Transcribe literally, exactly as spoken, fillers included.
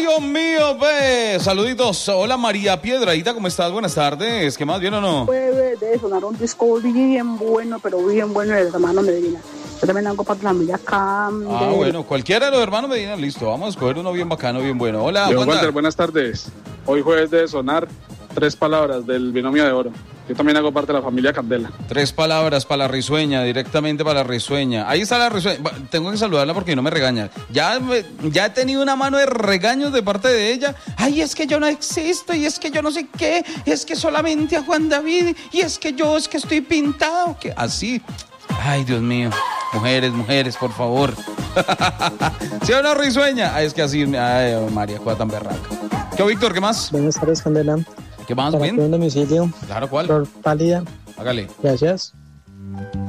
Ay, Dios mío, ve. Saluditos. Hola, María Piedradita, ¿cómo estás? Buenas tardes. ¿Qué más, bien o no? Puede de sonar un disco bien bueno, pero bien bueno del hermano Medina. Yo también hago parte de la familia Cam. Ah, de... bueno, cualquiera de los hermanos Medina, listo. Vamos a escoger uno bien bacano, bien bueno. Hola, León Wanda. Walter, buenas tardes. Hoy jueves de sonar tres palabras del binomio de oro. Yo también hago parte de la familia Candela. Tres palabras para la risueña, directamente para la risueña. Ahí está la risueña. Tengo que saludarla porque no me regaña. Ya, me- ya he tenido una mano de regaños de parte de ella. Ay, es que yo no existo, y es que yo no sé qué, es que solamente a Juan David, y es que yo es que estoy pintado. Que así. Ay, Dios mío. Mujeres, mujeres, por favor. ¿Sí o no, risueña? Ay, es que así, ay, María, juega tan berraca. ¿Qué, Víctor? ¿Qué más? Buenas tardes, Candela. ¿Qué más, Para bien? un domicilio, Claro, ¿cuál? flor pálida. Hágale. Gracias.